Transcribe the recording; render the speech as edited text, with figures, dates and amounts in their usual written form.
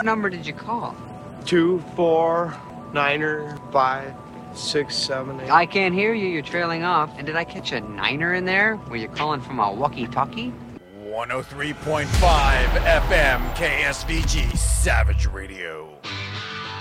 number did you call? 2, 4, 9er, 5, 6, 7, 8. I can't hear you. You're trailing off. And did I catch a niner in there? Were you calling from a walkie-talkie? 103.5 FM KSVG Savage Radio.